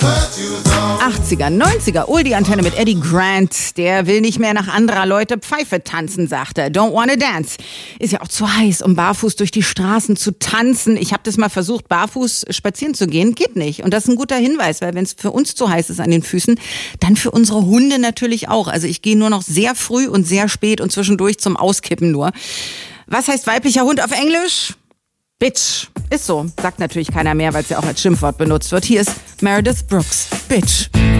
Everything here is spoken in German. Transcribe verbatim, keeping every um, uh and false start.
achtziger, neunziger, Oldie-Antenne mit Eddie Grant. Der will nicht mehr nach anderer Leute Pfeife tanzen, sagt er. Don't wanna dance. Ist ja auch zu heiß, um barfuß durch die Straßen zu tanzen. Ich habe das mal versucht, barfuß spazieren zu gehen. Geht nicht. Und das ist ein guter Hinweis, weil wenn es für uns zu heiß ist an den Füßen, dann für unsere Hunde natürlich auch. Also ich gehe nur noch sehr früh und sehr spät und zwischendurch zum Auskippen nur. Was heißt weiblicher Hund auf Englisch? Bitch. Ist so. Sagt natürlich keiner mehr, weil es ja auch als Schimpfwort benutzt wird. Hier ist Meredith Brooks. Bitch.